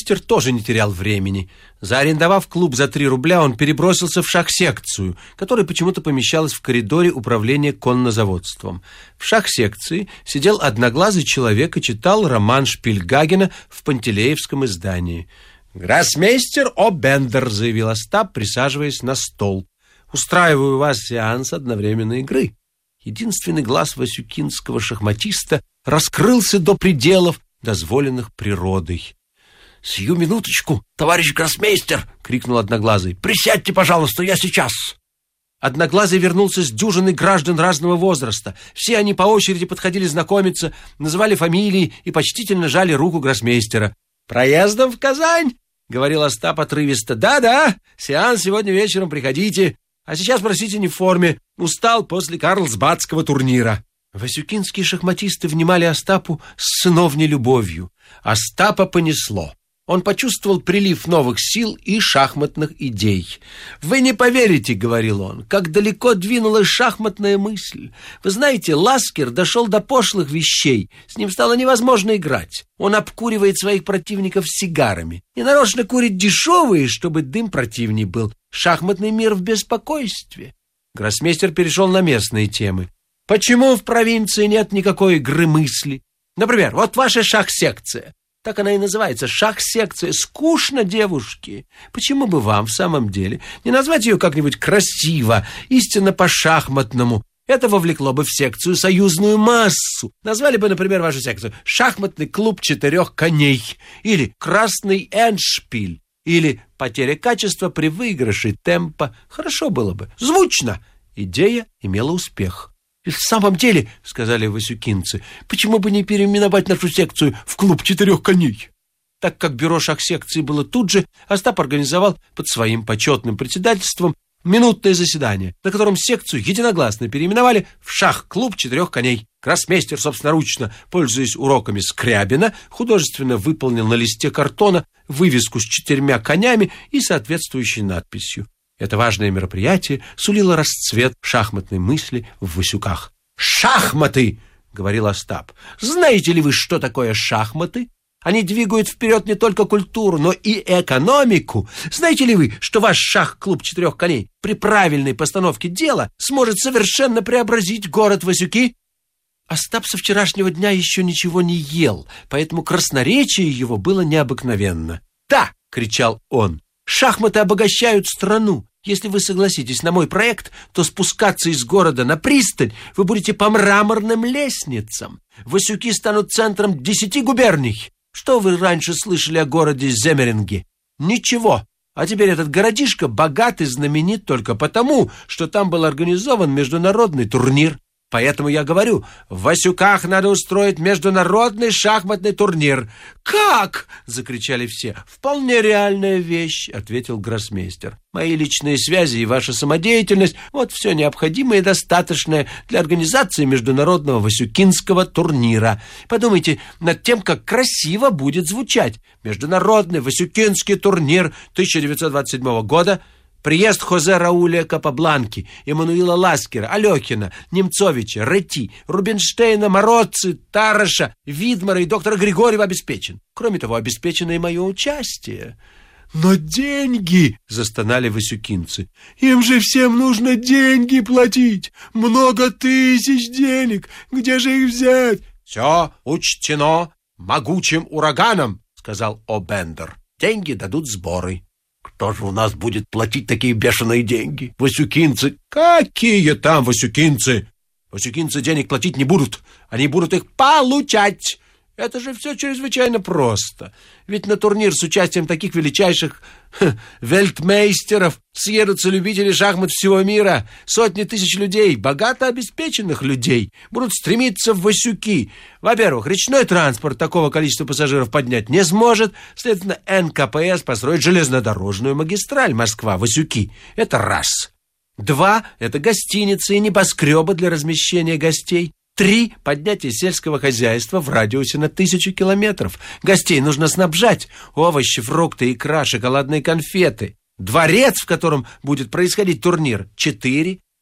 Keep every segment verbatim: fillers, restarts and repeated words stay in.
Гроссмейстер тоже не терял времени. Заарендовав клуб за три рубля, он перебросился в шах-секцию, которая почему-то помещалась в коридоре управления коннозаводством. В шах-секции сидел одноглазый человек и читал роман Шпильгагена в пантелеевском издании. «Гроссмейстер О'Бендер», — заявил Остап, присаживаясь на стол. «Устраиваю у вас сеанс одновременной игры». Единственный глаз васюкинского шахматиста раскрылся до пределов, дозволенных природой. «Сию минуточку, товарищ гроссмейстер!» — крикнул Одноглазый. «Присядьте, пожалуйста, я сейчас!» Одноглазый вернулся с дюжиной граждан разного возраста. Все они по очереди подходили знакомиться, называли фамилии и почтительно жали руку гроссмейстера. «Проездом в Казань?» — говорил Остап отрывисто. «Да-да, сеанс сегодня вечером, приходите. А сейчас, простите, не в форме. Устал после карлсбадского турнира». Васюкинские шахматисты внимали Остапу с сыновней любовью. Остапа понесло. Он почувствовал прилив новых сил и шахматных идей. «Вы не поверите, — говорил он, — как далеко двинулась шахматная мысль. Вы знаете, Ласкер дошел до пошлых вещей. С ним стало невозможно играть. Он обкуривает своих противников сигарами. И нарочно курит дешевые, чтобы дым противней был. Шахматный мир в беспокойстве». Гроссмейстер перешел на местные темы. «Почему в провинции нет никакой игры мысли? Например, вот ваша шах-секция. Так она и называется, шах-секция. Скучно, девушки. Почему бы вам в самом деле не назвать ее как-нибудь красиво, истинно по-шахматному? Это вовлекло бы в секцию союзную массу. Назвали бы, например, вашу секцию «Шахматный клуб четырех коней» или «Красный эндшпиль» или «Потеря качества при выигрыше темпа». Хорошо было бы. Звучно. Идея имела успех. «И в самом деле, — сказали васюкинцы, — почему бы не переименовать нашу секцию в клуб четырех коней?» Так как бюро шах-секции было тут же, Остап организовал под своим почетным председательством минутное заседание, на котором секцию единогласно переименовали в шах-клуб четырех коней. Гроссмейстер собственноручно, пользуясь уроками Скрябина, художественно выполнил на листе картона вывеску с четырьмя конями и соответствующей надписью. Это важное мероприятие сулило расцвет шахматной мысли в Васюках. «Шахматы!» — говорил Остап. «Знаете ли вы, что такое шахматы? Они двигают вперед не только культуру, но и экономику. Знаете ли вы, что ваш шах-клуб четырех коней при правильной постановке дела сможет совершенно преобразить город Васюки?» Остап со вчерашнего дня еще ничего не ел, поэтому красноречие его было необыкновенно. «Да!» — кричал он. «Шахматы обогащают страну. Если вы согласитесь на мой проект, то спускаться из города на пристань вы будете по мраморным лестницам. Васюки станут центром десяти губерний. Что вы раньше слышали о городе Земеринге? Ничего. А теперь этот городишко богат и знаменит только потому, что там был организован международный турнир. Поэтому я говорю, в Васюках надо устроить международный шахматный турнир». «Как?» — закричали все. «Вполне реальная вещь», — ответил гроссмейстер. «Мои личные связи и ваша самодеятельность — вот все необходимое и достаточное для организации международного васюкинского турнира. Подумайте над тем, как красиво будет звучать. Международный васюкинский турнир тысяча девятьсот двадцать седьмого года. Приезд Хозе Рауля Капабланки, Эммануила Ласкера, Алехина, Немцовича, Ретти, Рубинштейна, Мороцци, Тараша, Видмара и доктора Григорьева обеспечен. Кроме того, обеспечено и мое участие». «Но деньги!» — застонали васюкинцы. «Им же всем нужно деньги платить! Много тысяч денег! Где же их взять?» «Все учтено могучим ураганом», — сказал О'Бендер. «Деньги дадут сборы». «Кто же у нас будет платить такие бешеные деньги? Васюкинцы?» «Какие там васюкинцы? Васюкинцы денег платить не будут. Они будут их получать. Это же все чрезвычайно просто. Ведь на турнир с участием таких величайших ха, вельтмейстеров съедутся любители шахмат всего мира. Сотни тысяч людей, богато обеспеченных людей, будут стремиться в Васюки. Во-первых, речной транспорт такого количества пассажиров поднять не сможет. Следовательно, эн ка пэ эс построит железнодорожную магистраль Москва-Васюки. Это раз. Два – это гостиницы и небоскребы для размещения гостей. Три – поднятие сельского хозяйства в радиусе на тысячу километров. Гостей нужно снабжать. Овощи, фрукты, икра, шоколадные конфеты. Дворец, в котором будет происходить турнир. Четыре.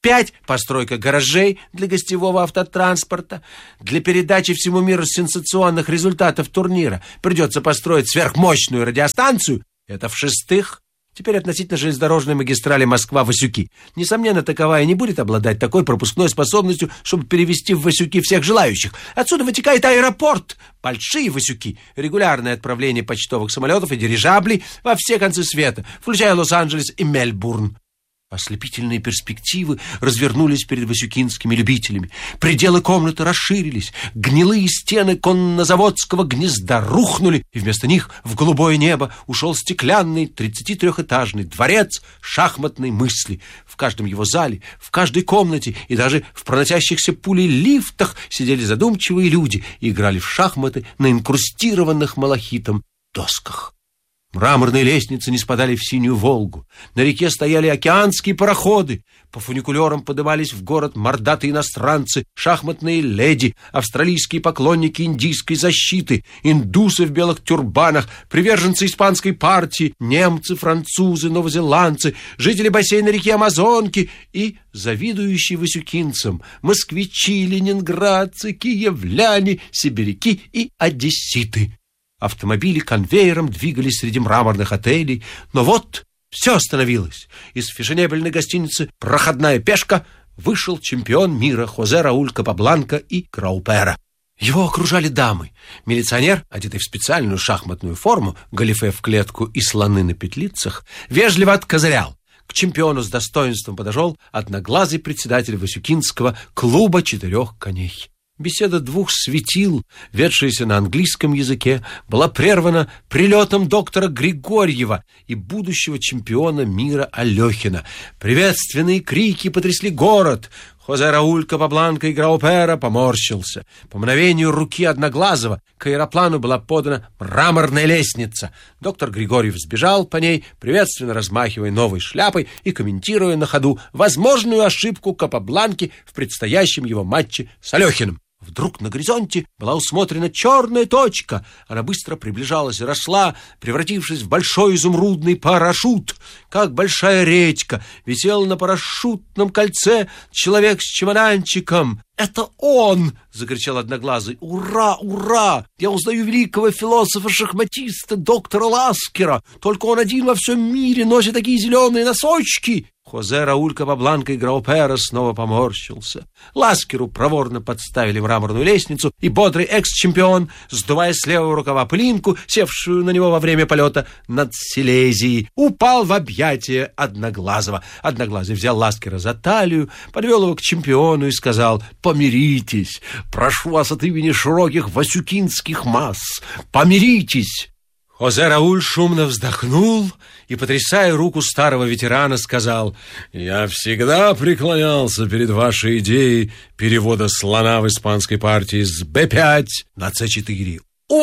пять – постройка гаражей для гостевого автотранспорта. Для передачи всему миру сенсационных результатов турнира придется построить сверхмощную радиостанцию. Это в-шестых. Теперь относительно железнодорожной магистрали Москва-Васюки. Несомненно, таковая не будет обладать такой пропускной способностью, чтобы перевести в Васюки всех желающих. Отсюда вытекает аэропорт. Большие Васюки. Регулярное отправление почтовых самолетов и дирижаблей во все концы света, включая Лос-Анджелес и Мельбурн. Ослепительные перспективы развернулись перед васюкинскими любителями. Пределы комнаты расширились, гнилые стены коннозаводского гнезда рухнули, и вместо них в голубое небо ушел стеклянный тридцатитрёхэтажный дворец шахматной мысли. В каждом его зале, в каждой комнате и даже в проносящихся пулей лифтах сидели задумчивые люди и играли в шахматы на инкрустированных малахитом досках. Мраморные лестницы не спадали в синюю Волгу. На реке стояли океанские пароходы. По фуникулерам подымались в город мордатые иностранцы, шахматные леди, австралийские поклонники индийской защиты, индусы в белых тюрбанах, приверженцы испанской партии, немцы, французы, новозеландцы, жители бассейна реки Амазонки и завидующие васюкинцам москвичи, ленинградцы, киевляне, сибиряки и одесситы. Автомобили конвейером двигались среди мраморных отелей, но вот все остановилось. Из фешенебельной гостиницы «Проходная пешка» вышел чемпион мира Хозе Рауль Капабланка и Граупера. Его окружали дамы. Милиционер, одетый в специальную шахматную форму, галифе в клетку и слоны на петлицах, вежливо откозырял. К чемпиону с достоинством подошел одноглазый председатель васюкинского клуба четырех коней. Беседа двух светил, ведшаяся на английском языке, была прервана прилетом доктора Григорьева и будущего чемпиона мира Алехина. Приветственные крики потрясли город. Хозе Рауль Капабланка и Граупера поморщился. По мгновению руки Одноглазого к аэроплану была подана мраморная лестница. Доктор Григорьев сбежал по ней, приветственно размахивая новой шляпой и комментируя на ходу возможную ошибку Капабланки в предстоящем его матче с Алехиным. Вдруг на горизонте была усмотрена черная точка. Она быстро приближалась и росла, превратившись в большой изумрудный парашют. Как большая редька висел на парашютном кольце человек с чемоданчиком. «Это он!» — закричал Одноглазый. «Ура, ура! Я узнаю великого философа-шахматиста доктора Ласкера. Только он один во всем мире носит такие зеленые носочки!» Хозе Рауль Капабланка и Граупера снова поморщился. Ласкеру проворно подставили мраморную лестницу, и бодрый экс-чемпион, сдувая с левого рукава пылинку, севшую на него во время полета над Силезией, упал в объятия Одноглазого. Одноглазый взял Ласкера за талию, подвел его к чемпиону и сказал: «Помиритесь! Прошу вас от имени широких васюкинских масс! Помиритесь!» Хозе Рауль шумно вздохнул и, потрясая руку старого ветерана, сказал: «Я всегда преклонялся перед вашей идеей перевода слона в испанской партии с бэ пять на цэ четыре».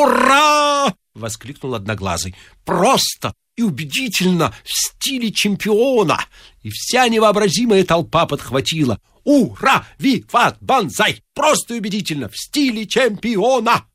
«Ура!» — воскликнул Одноглазый. «Просто и убедительно, в стиле чемпиона!» И вся невообразимая толпа подхватила: «Ура! Виват! Банзай! Просто и убедительно, в стиле чемпиона!»